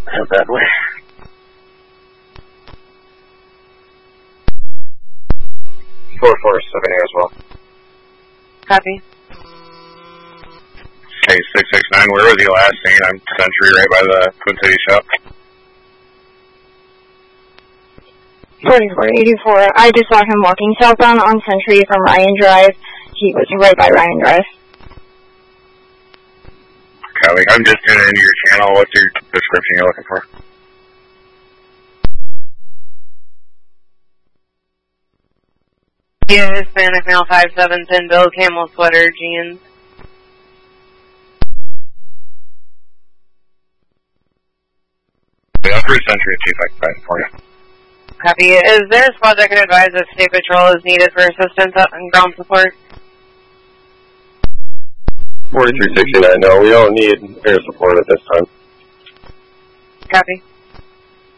Out that way. Four stepping here as well. Copy. Okay, 669, where was you last seen? I'm Century right by the Twin City shop. 4484. I just saw him walking southbound on Century from Ryan Drive. He was right by Ryan Drive. Copy. I'm just tuning into your channel. What's your description you're looking for? Yeah, Hispanic male 5710, Bill Camel sweater, jeans. I'll through Century and see if I can find it for you. Copy. Is there a squad that can advise if state patrol is needed for assistance and ground support? 4369, no, we don't need air support at this time. Copy.